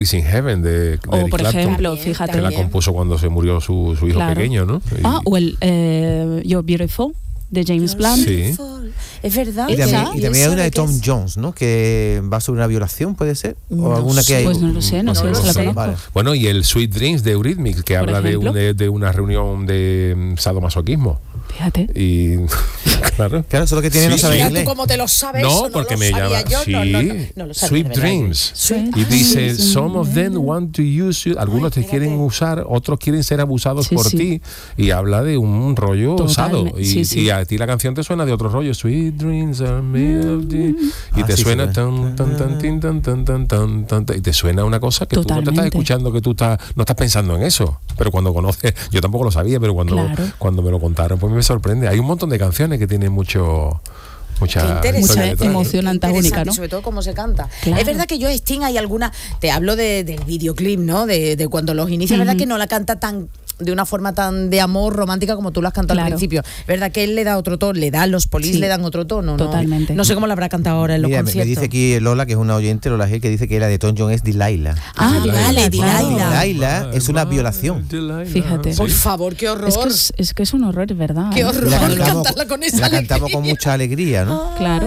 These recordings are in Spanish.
Is in Heaven de O Eric por Clapton, ejemplo, fíjate. que la compuso cuando se murió su hijo pequeño, ¿no? O el You're Beautiful de James Blunt. Sí. Es verdad. Y también hay una de Tom Jones, ¿no? Que va sobre una violación, ¿puede ser? O alguna que hay. Pues no lo sé, no sé, se la conozco. Vale. Bueno, y el Sweet Dreams de Eurythmics, que habla de una reunión de sadomasoquismo. Fíjate. Y claro, eso es lo que tiene no saber inglés. ¿Tú cómo te lo sabes? No, Eso porque lo me sabía llama. yo. Sí, No lo sabía, Sweet de verdad. Dreams. Y dice, some of them want to use you. Algunos te quieren usar, otros quieren ser abusados por ti. Y habla de un rollo sado. Y a ti la canción te suena de otro rollo. Sweet dreams are made of the... Y te suena tan, tan, tan, tan, tan, tan, tan, tan, y te suena una cosa que tú no te estás escuchando, que tú no estás pensando en eso. Pero cuando conoces, yo tampoco lo sabía, pero cuando me lo contaron, pues me sorprende. Hay un montón de canciones que tienen mucha emoción antagónica, ¿no? Sobre todo cómo se canta. Claro. Es verdad que yo, Sting, hay alguna, te hablo del videoclip, ¿no? De cuando los inicia, es verdad que no la canta de una forma tan de amor romántica como tú lo has cantado al principio. Es verdad que él le da otro tono, los Police le dan otro tono, ¿no? Totalmente. No sé cómo la habrá cantado ahora en los conciertos. Me dice aquí Lola, que es una oyente, Lola G, que dice que la de Tom Jones es Delilah. Vale, Delilah. Delilah es una violación. Fíjate. Por favor, qué horror. Es que es un horror, es verdad. Qué horror cantarla con esa la cantamos con mucha alegría, ¿no? Claro.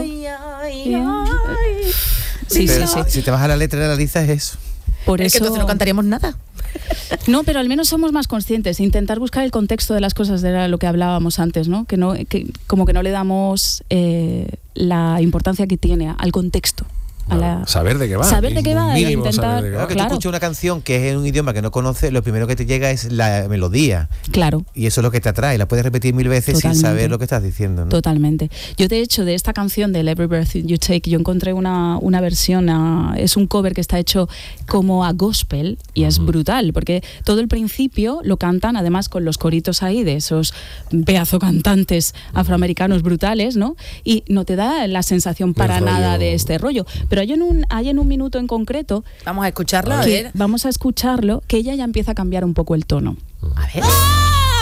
Sí. Si te vas a la letra de la lista es eso. Por es eso que entonces no cantaríamos nada. No, pero al menos somos más conscientes, intentar buscar el contexto de las cosas, de lo que hablábamos antes, ¿no? Que como que no le damos la importancia que tiene al contexto. Saber de qué va. Saber de qué va, intentar. Claro, que tú escuchas una canción que es en un idioma que no conoces, lo primero que te llega es la melodía. Claro. Y eso es lo que te atrae, la puedes repetir 1000 veces sin saber lo que estás diciendo, ¿no? Totalmente. Yo, de hecho, de esta canción del Every Breath You Take, yo encontré una versión, es un cover que está hecho como a gospel y es brutal, porque todo el principio lo cantan, además con los coritos ahí de esos pedazo cantantes afroamericanos brutales, ¿no? Y no te da la sensación para nada de este rollo. Pero hay en un minuto en concreto. Vamos a escucharlo, a ver. Vamos a escucharlo, que ella ya empieza a cambiar un poco el tono. A ver.